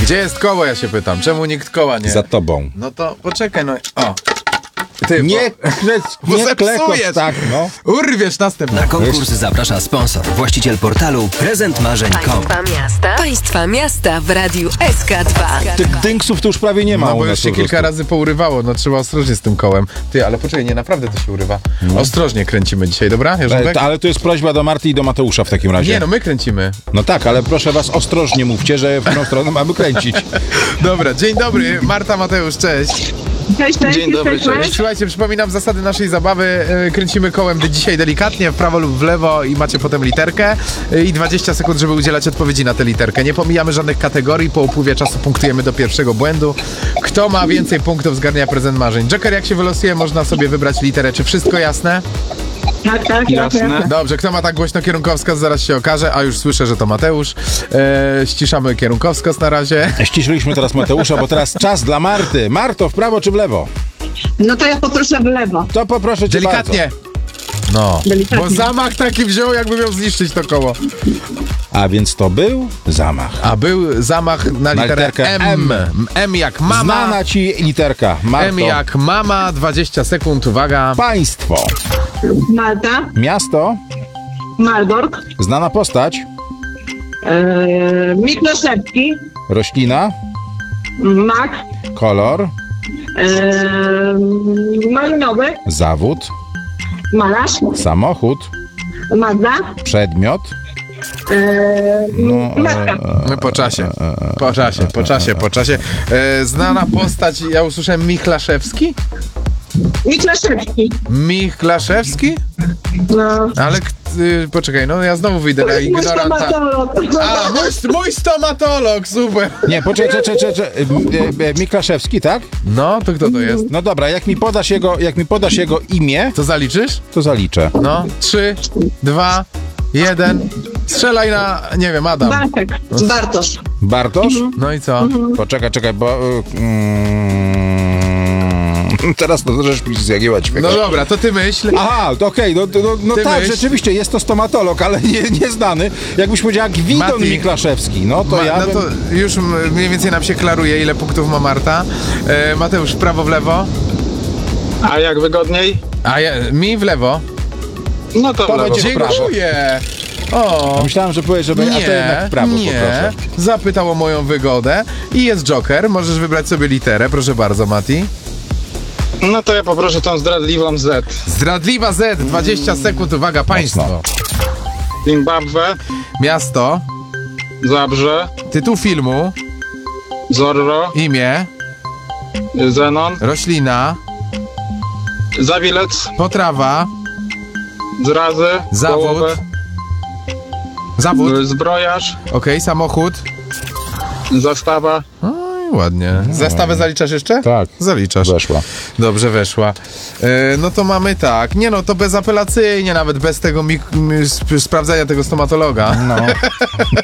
Gdzie jest koło, ja się pytam. Czemu nikt koła nie... Za tobą. No to poczekaj, no... O. Ty, Nie klekot, tak, no. Urwiesz następny. Na konkurs zaprasza sponsor, właściciel portalu prezentmarzeń.com. Państwa miasta w Radiu SK2. Tych dynksów to już prawie nie ma. No bo u nas już się po kilka prostu. razy pourywało, no trzeba ostrożnie z tym kołem. Ty, ale poczekaj, nie, naprawdę to się urywa. Ostrożnie kręcimy dzisiaj, dobra? Ale to jest prośba do Marty i do Mateusza w takim razie. Nie, no my kręcimy. No tak, ale proszę was ostrożnie mówcie, że w którą stronę mamy kręcić. Dobra, dzień dobry, Marta, Mateusz, cześć. Cześć, Dzień dobry, cześć. Słuchajcie, przypominam zasady naszej zabawy. Kręcimy kołem dzisiaj delikatnie, w prawo lub w lewo i macie potem literkę i 20 sekund, żeby udzielać odpowiedzi na tę literkę. Nie pomijamy żadnych kategorii, po upływie czasu punktujemy do pierwszego błędu. Kto ma więcej punktów, zgarnia prezent marzeń. Joker, jak się wylosuje, można sobie wybrać literę. Czy wszystko jasne? Tak, Jasne. Dobrze, kto ma tak głośno kierunkowskaz, zaraz się okaże, a już słyszę, że to Mateusz. Ściszamy kierunkowskaz na razie. Ściszyliśmy teraz Mateusza, bo teraz czas dla Marty. Marto, w prawo czy w lewo? No to ja poproszę w lewo. To poproszę cię Delikatnie. No, Delikatnie. bo zamach taki wziął, jakby miał zniszczyć to koło. A więc to był zamach. A był zamach na literę literkę M. M jak mama. Znana ci literka. Marto. M jak mama, 20 sekund, uwaga. Państwo. Malta, Miasto. Malbork, Znana postać. Mikloszewski, Roślina. mak, Kolor. malinowy, Zawód. malarz, Samochód. Mazda, Przedmiot. matka. No, po czasie. Znana postać, ja usłyszałem Michlaszewski? Mikloszewski. Michlaszewski? No. Ale poczekaj, no ja znowu wyjdę na Mój ignoranta. stomatolog. A, mój stomatolog, super. Nie, poczekaj, Miklaszewski, tak? No, to kto to jest? No dobra, jak mi podasz jego imię, To zaliczysz? to zaliczę. No, 3, 2, 1. Strzelaj na, nie wiem, Adam. Bartek. Bartosz. Bartosz? No i co? Poczekaj, bo... teraz to żeś mi zjagiełać. No dobra, to ty myśl. Aha, to okej, no Ty tak, myśl. rzeczywiście, jest to stomatolog, ale nieznany. Jakbyś powiedziała Gwidon Mati. Miklaszewski, no to ja No bym... to już mniej więcej nam się klaruje, ile punktów ma Marta. Mateusz, w prawo, w lewo. A jak wygodniej? A mi w lewo. No to w lewo. będzie w prawo. Dziękuję. O, Myślałem, że powiesz, żeby... a to jednak w prawo poproszę. Zapytał o moją wygodę. I jest Joker, możesz wybrać sobie literę, proszę bardzo, Mati. No to ja poproszę tą zdradliwą Z. Zdradliwa Z, 20 sekund, uwaga, państwo. Zimbabwe, Miasto, Zabrze, tytuł filmu, Zorro, imię, Zenon, roślina, Zawilec, potrawa, Zrazy, zawód, Połowę, Zbrojarz, okej, samochód. Zastawa. Oj, ładnie. Zestawę zaliczasz jeszcze? Tak. Zaliczasz. Weszła. Dobrze, weszła. No to mamy tak. Nie no, to bezapelacyjnie, nawet bez tego sprawdzania tego stomatologa. No.